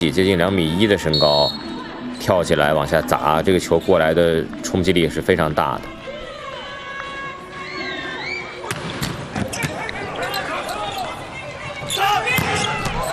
接近2.1米的身高，跳起来往下砸，这个球过来的冲击力也是非常大的。